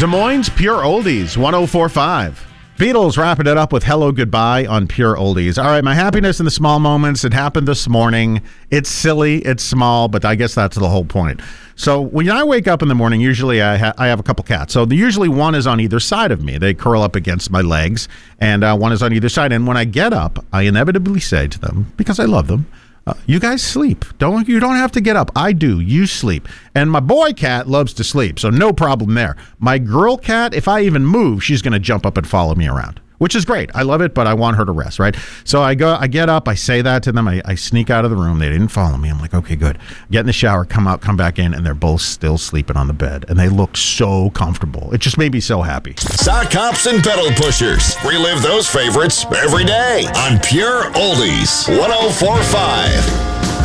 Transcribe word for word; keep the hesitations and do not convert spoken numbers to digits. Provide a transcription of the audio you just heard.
Des Moines Pure Oldies, one oh four point five. Beatles wrapping it up with Hello Goodbye on Pure Oldies. All right, my happiness in the small moments. It happened this morning. It's silly, it's small, but I guess that's the whole point. So when I wake up in the morning, usually I, ha- I have a couple cats. So the, usually one is on either side of me. They curl up against my legs, and uh, one is on either side. And when I get up, I inevitably say to them, because I love them, Uh, you guys sleep. Don't you don't have to get up. I do. You sleep. And my boy cat loves to sleep, so no problem there. My girl cat, if I even move, she's going to jump up and follow me around, which is great. I love it, but I want her to rest, right? So I go, I get up, I say that to them. I, I sneak out of the room. They didn't follow me. I'm like, okay, good. Get in the shower, come out, come back in, and they're both still sleeping on the bed. And they look so comfortable. It just made me so happy. Sock hops and pedal pushers. Relive those favorites every day on Pure Oldies, one oh four point five.